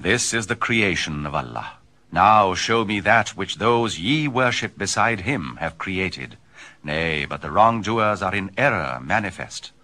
This is the creation of Allah. Now show me that which those ye worship beside him have created. Nay, but the wrongdoers are in error manifest.